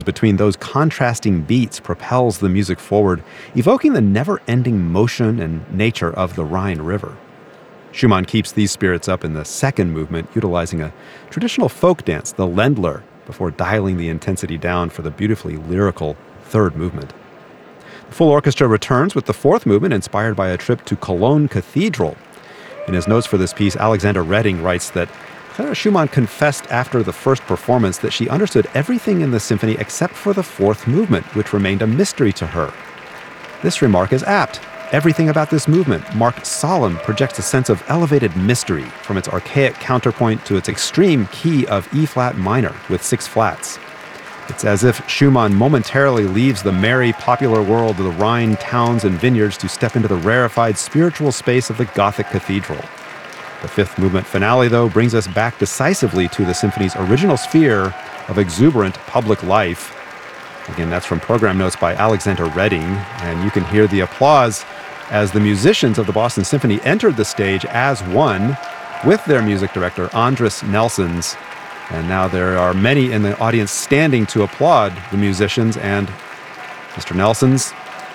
between those contrasting beats propels the music forward, evoking the never-ending motion and nature of the Rhine River. Schumann keeps these spirits up in the second movement, utilizing a traditional folk dance, the Ländler, before dialing the intensity down for the beautifully lyrical third movement. The full orchestra returns with the fourth movement, inspired by a trip to Cologne Cathedral. In his notes for this piece, Alexander Redding writes that Clara Schumann confessed after the first performance that she understood everything in the symphony except for the fourth movement, which remained a mystery to her. This remark is apt. Everything about this movement, marked solemn, projects a sense of elevated mystery, from its archaic counterpoint to its extreme key of E-flat minor with 6 flats. It's as if Schumann momentarily leaves the merry, popular world of the Rhine towns and vineyards to step into the rarefied spiritual space of the Gothic cathedral. The fifth movement finale, though, brings us back decisively to the symphony's original sphere of exuberant public life. Again, that's from program notes by Alexander Redding, and you can hear the applause as the musicians of the Boston Symphony entered the stage as one with their music director, Andris Nelsons. And now there are many in the audience standing to applaud the musicians and Mr. Nelsons.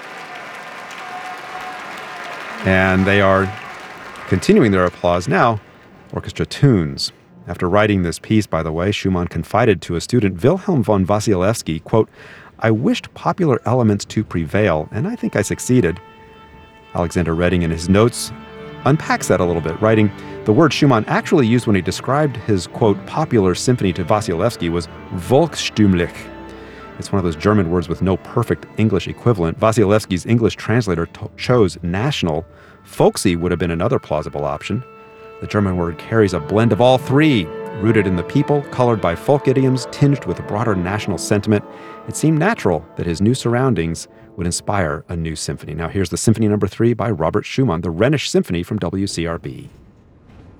And they are continuing their applause now, orchestra tunes. After writing this piece, by the way, Schumann confided to a student, Wilhelm von Wasilewski, quote, "I wished popular elements to prevail, and I think I succeeded." Alexander Redding, in his notes, unpacks that a little bit, writing, the word Schumann actually used when he described his, quote, popular symphony to Wasilewski was volksstimmlich. It's one of those German words with no perfect English equivalent. Wasilewski's English translator chose national. Folksy would have been another plausible option. The German word carries a blend of all three, rooted in the people, colored by folk idioms, tinged with a broader national sentiment. It seemed natural that his new surroundings would inspire a new symphony. Now here's the Symphony No. 3 by Robert Schumann, the Rhenish Symphony from WCRB.